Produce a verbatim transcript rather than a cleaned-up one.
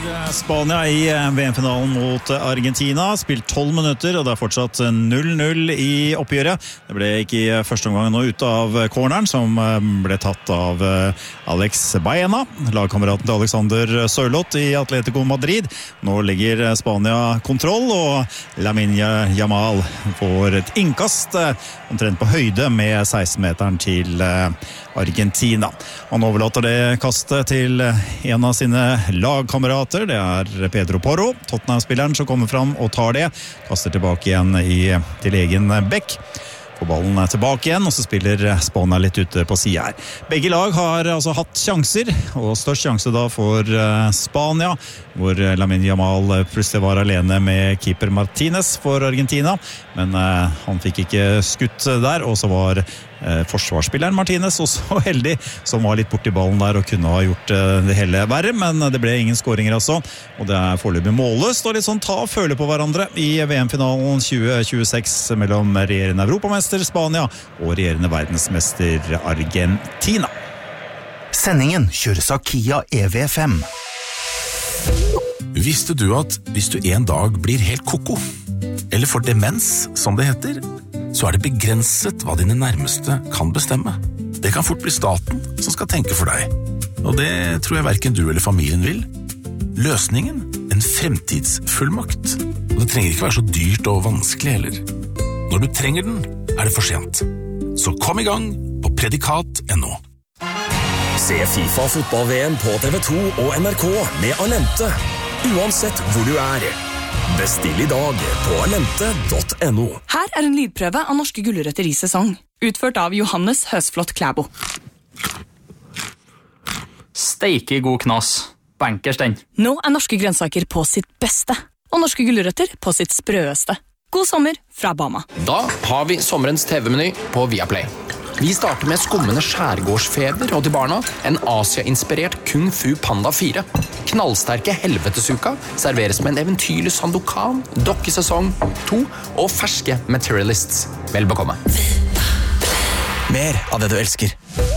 Spania i V M-finalen mot Argentina. Spilt tolv minutter, og det er fortsatt null null i oppgjøret. Det ble ikke i første omgang nå ut av corneren, som ble tatt av Alex Baena, lagkameraten til Alexander Sørloth i Atletico Madrid. Nå legger Spania kontroll, og Lamine Yamal får et innkast omtrent på høyde med seksten-meteren til Argentina. Han overlater det kastet til en av sine lagkamerater. Det er Pedro Porro, Tottenham-spilleren, som kommer fram og tar det. Kaster tilbake igjen i, til egen bekk. Får ballen tilbake igjen, og så spiller Spania litt ute på siden her. Begge lag har altså hatt sjanser, og størst sjanse da for Spania, hvor Lamine Yamal plutselig var alene med keeper Martinez for Argentina, men eh, han fikk ikke skutt der, og så var eh, forsvarsspilleren Martinez også heldig, som var litt borti ballen der og kunne ha gjort eh, det hele verre, men det ble ingen skåringer altså, og det er foreløpig målløst, og litt sånn ta og føle på hverandre i V M-finalen tjue tjueseks mellom regjerende europamester Spania og regjerende verdensmester Argentina. Sendingen kjøres av Kia E V fem. Visste du at hvis du en dag blir helt koko, eller får demens, som det heter, så er det begrenset hva dine nærmeste kan bestemme. Det kan fort bli staten som skal tenke for deg, og det tror jeg hverken du eller familien vil. Løsningen? En fremtidsfullmakt. Og det trenger ikke være så dyrt og vanskelig heller. Når du trenger den, er det for sent. Så kom i gang på predikat punktum no. Se FIFA fotball-V M på T V to og N R K med Alente, uansett hvor du er. Bestill i dag på alente punktum no. Her er en lydprøve av norske gulrøtter i sesong, utført av Johannes Høsflot Klæbo. Steike god knas. Bankers den. Nå er norske grønnsaker på sitt beste, og norske gulrøtter på sitt sprøeste. God sommer fra Bama. Da har vi sommerens T V-meny på Viaplay. Vi starter med skummende skjærgårdsfeber, og til barna en Asia-inspirert Kung Fu Panda fire. Knallsterke helvetesuka serveres med en eventyrlig Sandokan, dokkesesong to og ferske Materialists. Vel bekomme. Mer av det du elsker.